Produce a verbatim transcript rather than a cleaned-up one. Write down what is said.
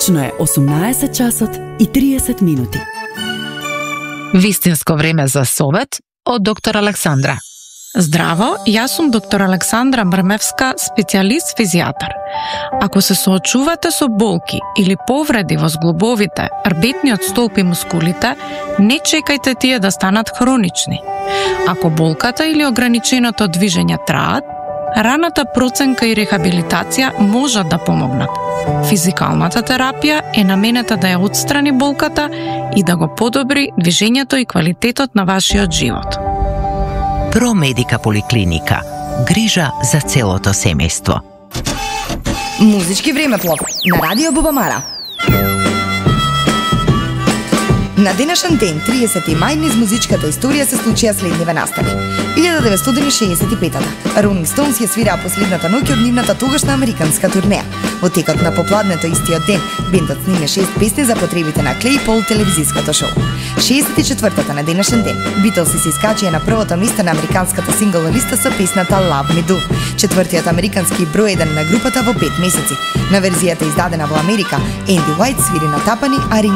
Точно е осумнаесет часот и триесет минути. Вистинско време за совет од доктор Александра. Здраво, јас сум доктор Александра Мрмевска, специјалист физијатар. Ако се соочувате со болки или повреди во зглобовите, рбетниот столб и мускулите, не чекајте тие да станат хронични. Ако болката или ограниченото движење траат, раната проценка и рехабилитација можат да помогнат. Физикалната терапија е наменета да ја отстрани болката и да го подобри движењето и квалитетот на вашиот живот. Промедика поликлиника. Грижа за целото семејство. Музички времеплов на Радио Бубамара. На денешен ден, триесети мај, низ музичката историја се случија следниве настани. илјада деветстотини шеесет и пета. Rolling Stones ја свираа последната ноќ од нивната тогашна американска турнеја. Во текот на попладнето истиот ден, бендот сниме шест песни за потребите на Клейпол телевизиското шоу. шеесет и четвртата на денешен ден, Битлси се искачија на првото место на американската сингл листа со песната Love Me Do, четвртиот американски број еден на групата во пет месеци. На верзијата издадена во Америка, Енди Уајт свири на тапани, а